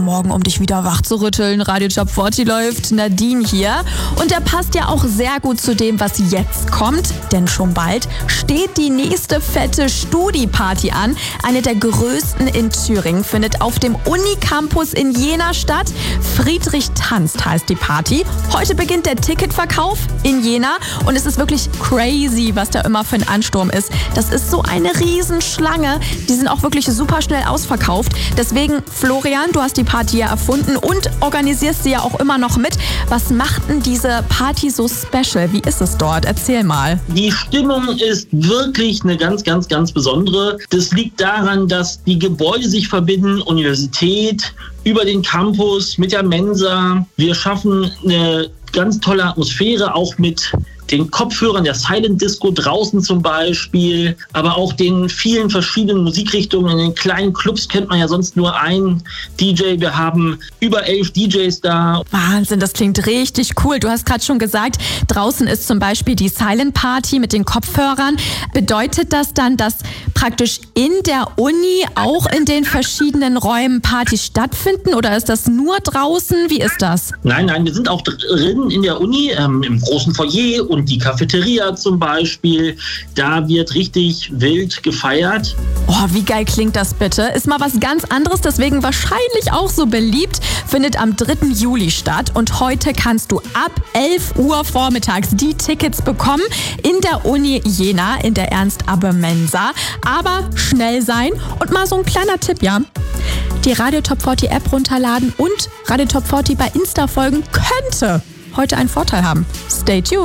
Morgen, um dich wieder wach zu rütteln. Radio Top 40 läuft. Nadine hier. Und der passt ja auch sehr gut zu dem, was jetzt kommt. Denn schon bald steht die nächste fette Studi-Party an. Eine der größten in Thüringen findet auf dem Unicampus in Jena statt. Friedrich tanzt heißt die Party. Heute beginnt der Ticketverkauf in Jena. Und es ist wirklich crazy, was da immer für ein Ansturm ist. Das ist so eine Riesenschlange. Die sind auch wirklich super schnell ausverkauft. Deswegen, Florian, du hast die Party ja erfunden und organisierst sie ja auch immer noch mit. Was macht denn diese Party so special? Wie ist es dort? Erzähl mal. Die Stimmung ist wirklich eine ganz, ganz, ganz besondere. Das liegt daran, dass die Gebäude sich verbinden, Universität, über den Campus, mit der Mensa. Wir schaffen eine ganz tolle Atmosphäre, auch mit den Kopfhörern der Silent Disco draußen zum Beispiel, aber auch den vielen verschiedenen Musikrichtungen. In den kleinen Clubs kennt man ja sonst nur einen DJ. Wir haben über 11 DJs da. Wahnsinn, das klingt richtig cool. Du hast gerade schon gesagt, draußen ist zum Beispiel die Silent Party mit den Kopfhörern. Bedeutet das dann, dass praktisch in der Uni auch in den verschiedenen Räumen Partys stattfinden oder ist das nur draußen? Wie ist das? Nein, wir sind auch drin in der Uni, im großen Foyer und die Cafeteria zum Beispiel. Da wird richtig wild gefeiert. Oh, wie geil klingt das bitte? Ist mal was ganz anderes, deswegen wahrscheinlich auch so beliebt. Findet am 3. Juli statt und heute kannst du ab 11 Uhr vormittags die Tickets bekommen in der Uni Jena, in der Ernst-Abbe-Mensa. Aber schnell sein und mal so ein kleiner Tipp, ja. Die Radio Top 40 App runterladen und Radio Top 40 bei Insta folgen könnte heute einen Vorteil haben. Stay tuned.